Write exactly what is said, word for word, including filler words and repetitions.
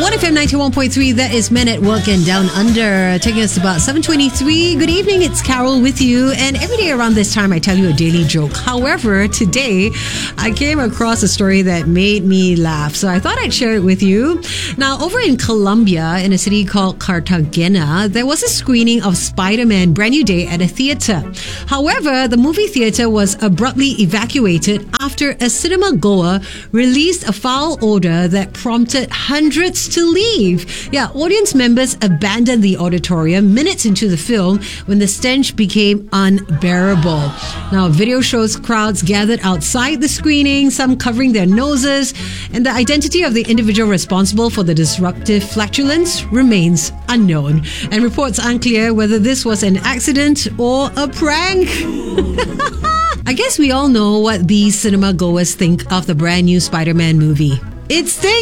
one F M ninety-one point three, that is Men at Work and Down Under, taking us to about seven twenty-three. Good evening, it's Carol with you, and every day around this time I tell you a daily joke. However, today I came across a story that made me laugh, so I thought I'd share it with you. Now, over in Colombia, in a city called Cartagena, there was a screening of Spider-Man Brand New Day at a theater. However, the movie theater was abruptly evacuated after a cinema goer released a foul odor that prompted hundreds to leave. Yeah, audience members abandoned the auditorium minutes into the film when the stench became unbearable. Now, video shows crowds gathered outside the screening, some covering their noses, and the identity of the individual responsible for the disruptive flatulence remains unknown. And reports unclear whether this was an accident or a prank. I guess we all know what these cinema goers think of the brand new Spider-Man movie. It stinks!